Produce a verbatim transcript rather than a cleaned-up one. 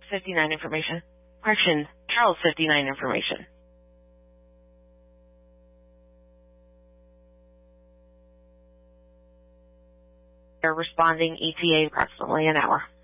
fifty-nine information. Correction, Charles fifty-nine information. They're responding E T A approximately an hour.